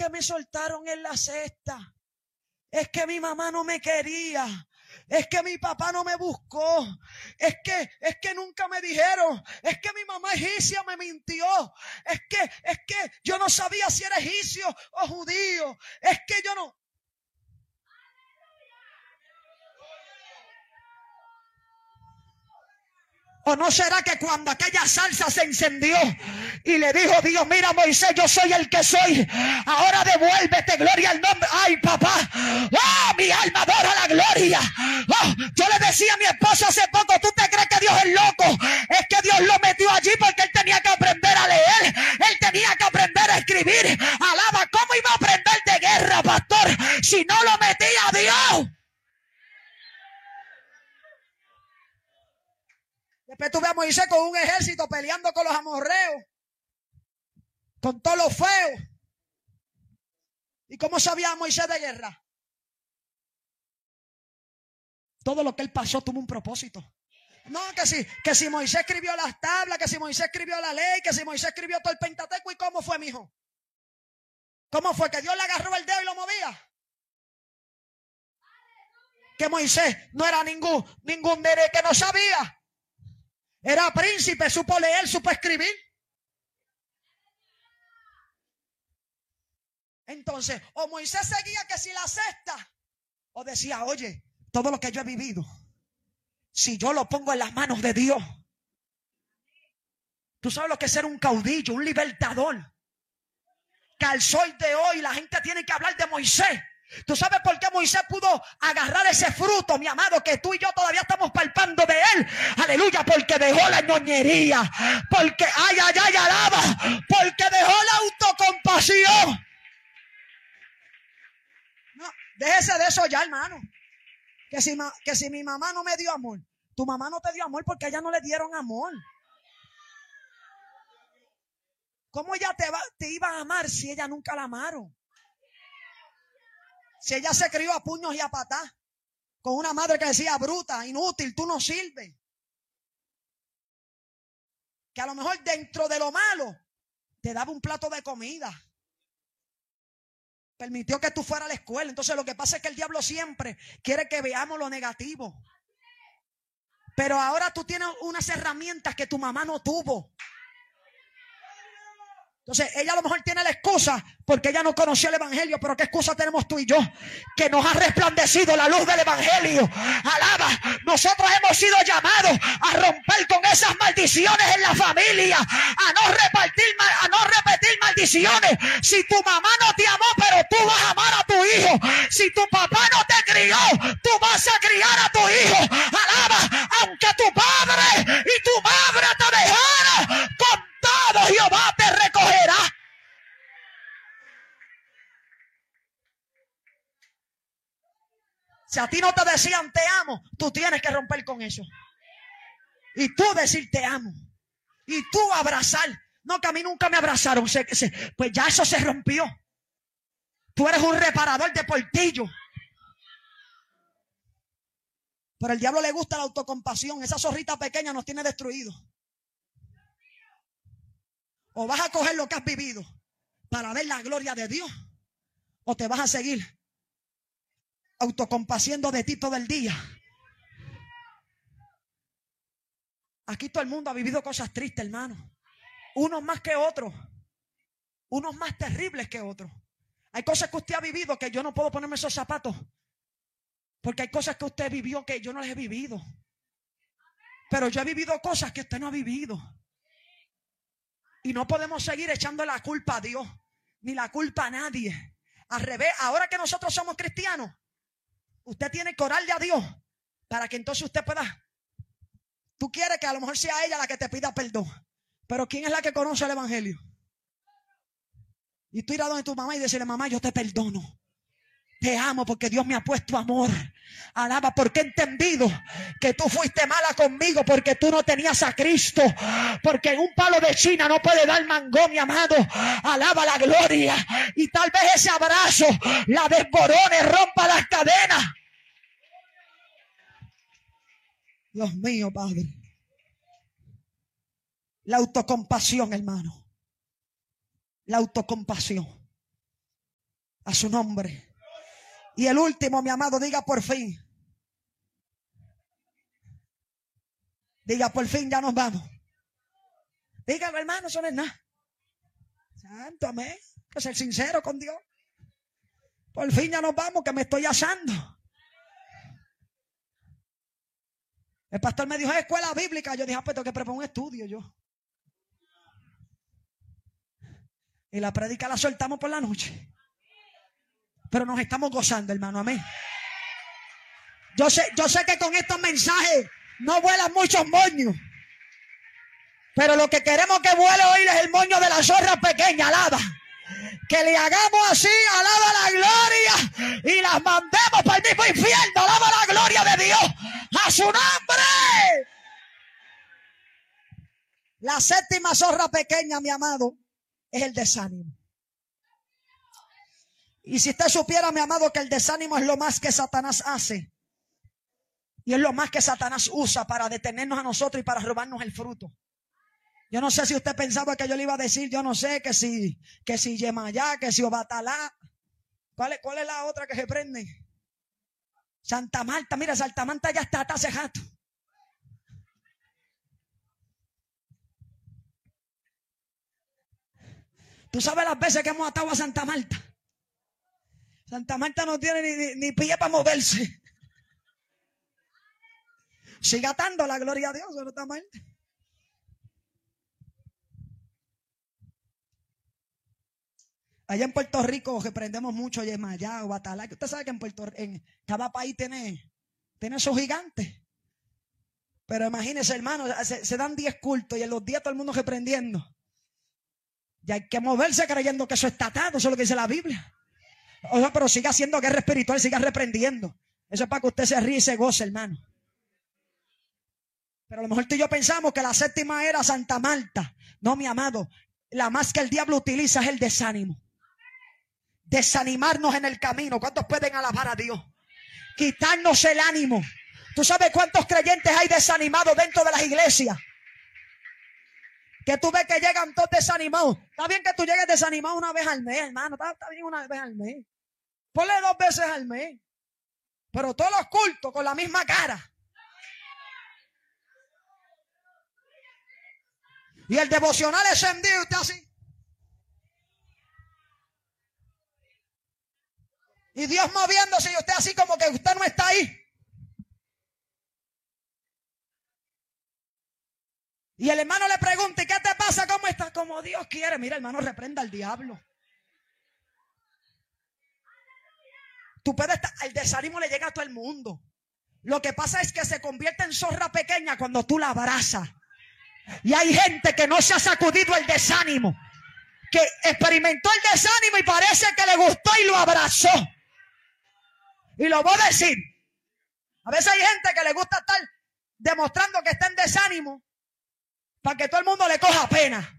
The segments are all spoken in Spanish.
que me soltaron en la cesta. Es que mi mamá no me quería. Es que mi papá no me buscó. Es que nunca me dijeron. Es que mi mamá egipcia me mintió. Es que yo no sabía si era egipcio o judío. Es que yo no. ¿O no será que cuando aquella salsa se encendió y le dijo Dios, mira Moisés, yo soy el que soy, ahora devuélvete, gloria al nombre? Ay, papá, oh, mi alma adora la gloria. Oh, yo le decía a mi esposo hace poco, ¿tú te crees que Dios es loco? Es que Dios lo metió allí porque él tenía que aprender a leer, él tenía que aprender a escribir. Alaba, ¿cómo iba a aprender de guerra, pastor, si no lo metía Dios? Después tú ves a Moisés con un ejército peleando con los amorreos, con todos los feos. ¿Y cómo sabía Moisés de guerra? Todo lo que él pasó tuvo un propósito. No, que si Moisés escribió las tablas, que si Moisés escribió la ley, que si Moisés escribió todo el Pentateuco. ¿Y cómo fue, mijo? ¿Cómo fue? ¿Que Dios le agarró el dedo y lo movía? Que Moisés no era ningún nene que no sabía. Era príncipe, supo leer, supo escribir. Entonces, o Moisés seguía que si la cesta, o decía, oye, todo lo que yo he vivido, si yo lo pongo en las manos de Dios. Tú sabes lo que es ser un caudillo, un libertador. Que al sol de hoy la gente tiene que hablar de Moisés. ¿Tú sabes por qué Moisés pudo agarrar ese fruto, mi amado, que tú y yo todavía estamos palpando de él? Aleluya, porque dejó la ñoñería, porque, ay, alaba, porque dejó la autocompasión. No, déjese de eso ya, hermano. Que si mi mamá no me dio amor, tu mamá no te dio amor porque a ella no le dieron amor. ¿Cómo ella te iba a amar si ella nunca la amaron? Si ella se crió a puños y a patás, con una madre que decía, bruta, inútil, tú no sirves. Que a lo mejor dentro de lo malo, te daba un plato de comida. Permitió que tú fueras a la escuela. Entonces lo que pasa es que el diablo siempre quiere que veamos lo negativo. Pero ahora tú tienes unas herramientas que tu mamá no tuvo. Entonces ella a lo mejor tiene la excusa porque ella no conoció el evangelio, pero ¿qué excusa tenemos tú y yo? Que nos ha resplandecido la luz del evangelio. Alaba, nosotros hemos sido llamados a romper con esas maldiciones en la familia, a no repetir maldiciones. Si tu mamá no te amó, pero tú vas a amar a tu hijo. Si tu papá no te crió, tú vas a criar a tu hijo. Alaba, aunque tu padre y tu madre te dejaran, con todo Jehová te recogerá. Si a ti no te decían te amo, tú tienes que romper con eso. Y tú decir te amo. Y tú abrazar. No, que a mí nunca me abrazaron. Pues ya eso se rompió. Tú eres un reparador de portillo. Pero al diablo le gusta la autocompasión. Esa zorrita pequeña nos tiene destruidos. O vas a coger lo que has vivido para ver la gloria de Dios, o te vas a seguir autocompasiendo de ti todo el día. Aquí todo el mundo ha vivido cosas tristes, hermano. Unos más que otros. Unos más terribles que otros. Hay cosas que usted ha vivido que yo no puedo ponerme esos zapatos. Porque hay cosas que usted vivió que yo no las he vivido. Pero yo he vivido cosas que usted no ha vivido. Y no podemos seguir echando la culpa a Dios, ni la culpa a nadie. Al revés, ahora que nosotros somos cristianos, usted tiene que orarle a Dios para que entonces usted pueda. Tú quieres que a lo mejor sea ella la que te pida perdón. Pero ¿quién es la que conoce el evangelio? Y tú ir a donde tu mamá y decirle, mamá, yo te perdono. Te amo porque Dios me ha puesto amor. Alaba, porque he entendido que tú fuiste mala conmigo porque tú no tenías a Cristo. Porque en un palo de China no puede dar mango, mi amado. Alaba la gloria. Y tal vez ese abrazo la desborone, rompa las cadenas. Dios mío, Padre. La autocompasión, hermano. La autocompasión. A su nombre. Y el último, mi amado, diga por fin. Diga por fin, ya nos vamos. Dígalo, hermano, eso no es nada. Santo, amén. Que ser sincero con Dios. Por fin ya nos vamos, que me estoy asando. El pastor me dijo, es escuela bíblica. Yo dije, pues tengo que preparar un estudio yo. Y la prédica la soltamos por la noche. Pero nos estamos gozando, hermano, amén. Yo sé que con estos mensajes no vuelan muchos moños. Pero lo que queremos que vuele hoy es el moño de la zorra pequeña, alaba. Que le hagamos así, alaba la gloria, y las mandemos para el mismo infierno, alaba la gloria de Dios, a su nombre. La séptima zorra pequeña, mi amado, es el desánimo. Y si usted supiera, mi amado, que el desánimo es lo más que Satanás hace, y es lo más que Satanás usa para detenernos a nosotros y para robarnos el fruto. Yo no sé si usted pensaba que yo le iba a decir, yo no sé, que si Yemayá, que si Obatalá. ¿Cuál es la otra que se prende? Santa Marta. Mira, Santa Marta ya está hace rato. Tú sabes las veces que hemos atado a Santa Marta. Santa Marta no tiene ni pie para moverse. Sigue atando, la gloria a Dios, Santa Marta. Allá en Puerto Rico reprendemos mucho Yemayá o Batalá. Usted sabe que en cada país tiene sus gigantes. Pero imagínese, hermano, se dan 10 cultos y en los 10 todo el mundo reprendiendo. Y hay que moverse creyendo que eso está atado, eso es lo que dice la Biblia. O sea, pero siga haciendo guerra espiritual, siga reprendiendo. Eso es para que usted se ríe y se goce, hermano. Pero a lo mejor tú y yo pensamos que la séptima era Santa Marta. No, mi amado, la más que el diablo utiliza es el desánimo. Desanimarnos en el camino. ¿Cuántos pueden alabar a Dios? Quitarnos el ánimo. ¿Tú sabes cuántos creyentes hay desanimados dentro de las iglesias? Que tú ves que llegan todos desanimados. Está bien que tú llegues desanimado una vez al mes, hermano. Está bien una vez al mes. Ponle 2 veces al mes. Pero todos los cultos con la misma cara. Y el devocional es encendido y usted así. Y Dios moviéndose y usted así como que usted no está ahí. Y el hermano le pregunta, ¿y qué te pasa? ¿Cómo estás? Como Dios quiere. Mira, hermano, reprenda al diablo. Tú puedes estar, el desánimo le llega a todo el mundo. Lo que pasa es que se convierte en zorra pequeña cuando tú la abrazas. Y hay gente que no se ha sacudido el desánimo, que experimentó el desánimo y parece que le gustó y lo abrazó. Y lo voy a decir. A veces hay gente que le gusta estar demostrando que está en desánimo para que todo el mundo le coja pena.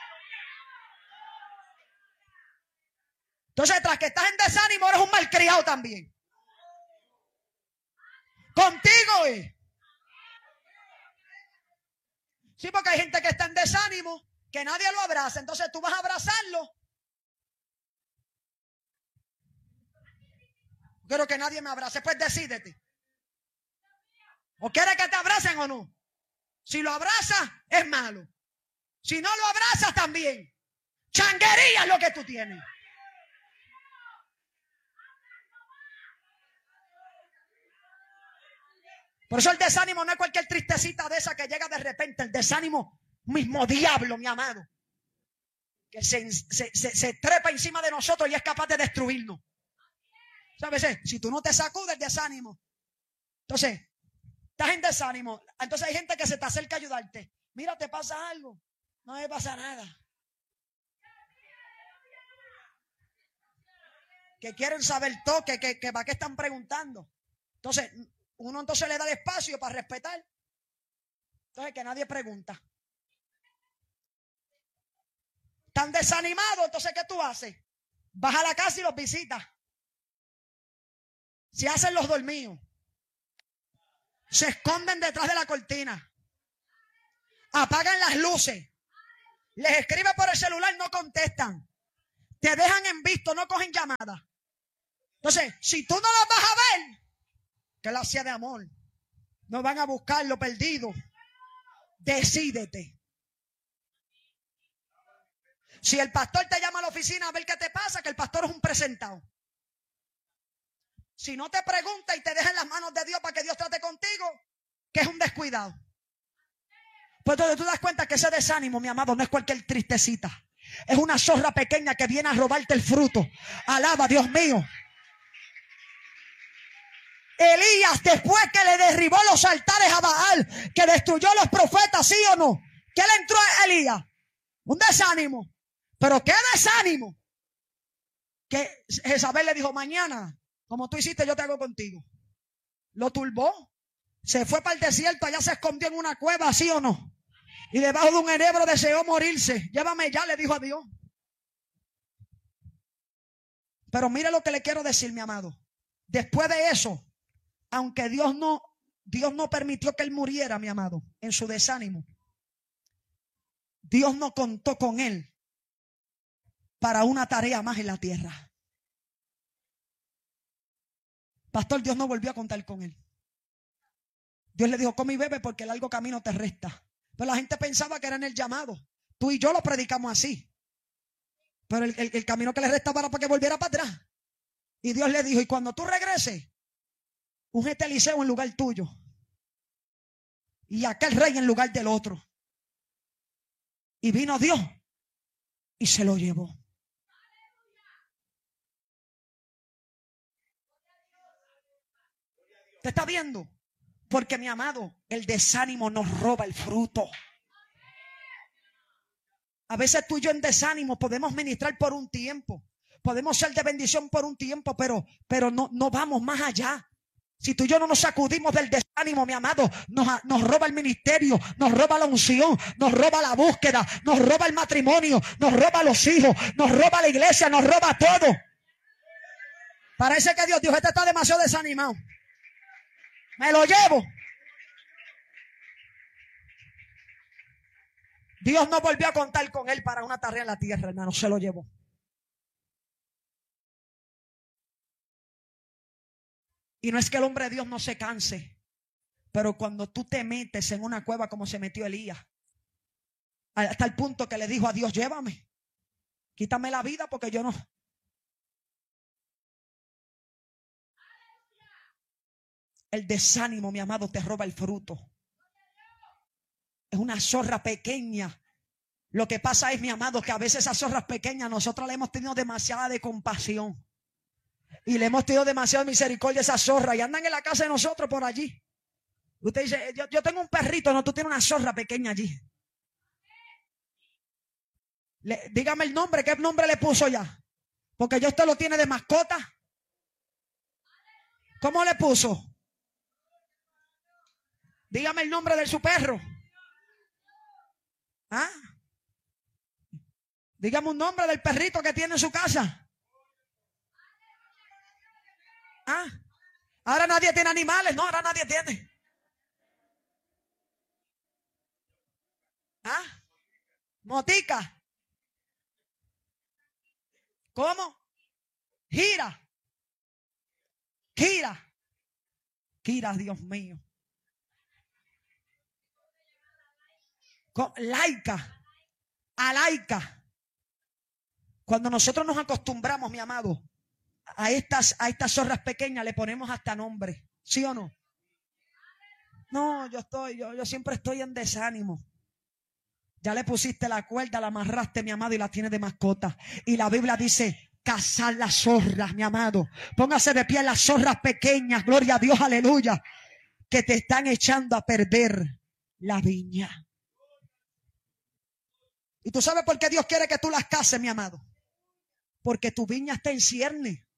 Entonces, tras que estás en desánimo, eres un malcriado también. Contigo. Sí, porque hay gente que está en desánimo, que nadie lo abraza. Entonces tú vas a abrazarlo. Quiero que nadie me abrace. Pues decídete. ¿O quieres que te abracen o no? Si lo abrazas, es malo. Si no lo abrazas, también. Changuería es lo que tú tienes. Por eso el desánimo no es cualquier tristecita de esa que llega de repente. El desánimo, mismo diablo, mi amado, que se trepa encima de nosotros y es capaz de destruirnos. ¿Sabes? Si tú no te sacudes el desánimo, entonces estás en desánimo. Entonces hay gente que se te acerca a ayudarte. Mira, ¿te pasa algo? No me pasa nada. Que quieren saber todo, que para qué están preguntando. Entonces uno entonces le da el espacio para respetar. Entonces que nadie pregunta. Están desanimados, entonces ¿qué tú haces? Vas a la casa y los visitas. Se hacen los dormidos. Se esconden detrás de la cortina. Apagan las luces. Les escribe por el celular, no contestan. Te dejan en visto, no cogen llamadas. Entonces, si tú no las vas a ver, que la hacía de amor. No van a buscar lo perdido. Decídete. Si el pastor te llama a la oficina a ver qué te pasa, que el pastor es un presentado. Si no te pregunta y te deja en las manos de Dios para que Dios trate contigo, que es un descuidado. Pues entonces tú das cuenta que ese desánimo, mi amado, no es cualquier tristecita. Es una zorra pequeña que viene a robarte el fruto. Alaba, Dios mío. Elías, después que le derribó los altares a Baal, que destruyó los profetas, ¿sí o no? ¿Qué le entró a Elías? Un desánimo. ¿Pero qué desánimo? Que Jezabel le dijo, mañana, como tú hiciste, yo te hago contigo. Lo turbó. Se fue para el desierto, allá se escondió en una cueva, ¿sí o no? Y debajo de un enebro deseó morirse. Llévame ya, le dijo a Dios. Pero mire lo que le quiero decir, mi amado. Después de eso, aunque Dios no permitió que él muriera, mi amado, en su desánimo, Dios no contó con él para una tarea más en la tierra. Pastor, Dios no volvió a contar con él. Dios le dijo, come y bebe porque el largo camino te resta. Pero la gente pensaba que era en el llamado. Tú y yo lo predicamos así. Pero el camino que le restaba era para que volviera para atrás. Y Dios le dijo, y cuando tú regreses, ungete Eliseo en lugar tuyo. Y aquel rey en lugar del otro. Y vino Dios y se lo llevó. ¿Te está viendo? Porque, mi amado, el desánimo nos roba el fruto. A veces tú y yo en desánimo podemos ministrar por un tiempo. Podemos ser de bendición por un tiempo, pero no vamos más allá. Si tú y yo no nos sacudimos del desánimo, mi amado, nos roba el ministerio, nos roba la unción, nos roba la búsqueda, nos roba el matrimonio, nos roba los hijos, nos roba la iglesia, nos roba todo. Parece que Dios este está demasiado desanimado. Me lo llevo. Dios no volvió a contar con él para una tarea en la tierra, hermano, se lo llevó. Y no es que el hombre de Dios no se canse, pero cuando tú te metes en una cueva como se metió Elías, hasta el punto que le dijo a Dios, llévame, quítame la vida porque yo no. El desánimo, mi amado, te roba el fruto. Es una zorra pequeña. Lo que pasa es, mi amado, que a veces esas zorras pequeñas nosotros le hemos tenido demasiada de compasión. Y le hemos tenido demasiada misericordia a esa zorra. Y andan en la casa de nosotros por allí. Usted dice, yo tengo un perrito. No, tú tienes una zorra pequeña allí. Dígame el nombre. ¿Qué nombre le puso ya? Porque ya usted lo tiene de mascota. ¿Cómo le puso? Dígame el nombre de su perro. ¿Ah? Dígame un nombre del perrito que tiene en su casa. ¿Ah? Ahora nadie tiene animales. No, ahora nadie tiene. ¿Ah? Motica. ¿Cómo? Gira. Gira. Gira, Dios mío. Laica. Alaica. Cuando nosotros nos acostumbramos, mi amado, a estas zorras pequeñas le ponemos hasta nombre. ¿Sí o no? No, yo siempre estoy en desánimo. Ya le pusiste la cuerda, la amarraste, mi amado, y la tienes de mascota. Y la Biblia dice, cazar las zorras, mi amado. Póngase de pie las zorras pequeñas, gloria a Dios, aleluya, que te están echando a perder la viña. ¿Y tú sabes por qué Dios quiere que tú las cases, mi amado? Porque tu viña está en cierne.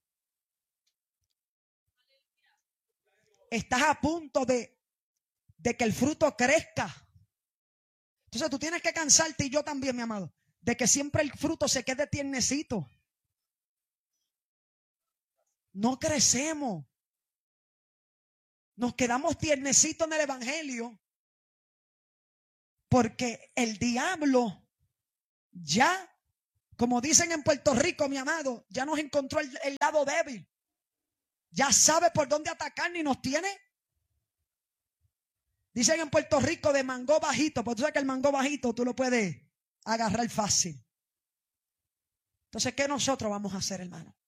Estás a punto de que el fruto crezca. Entonces tú tienes que cansarte, y yo también, mi amado, de que siempre el fruto se quede tiernecito. No crecemos. Nos quedamos tiernecitos en el evangelio porque el diablo ya, como dicen en Puerto Rico, mi amado, ya nos encontró el lado débil. Ya sabe por dónde atacar y nos tiene. Dicen en Puerto Rico de mango bajito, porque tú sabes que el mango bajito tú lo puedes agarrar fácil. Entonces, ¿qué nosotros vamos a hacer, hermano?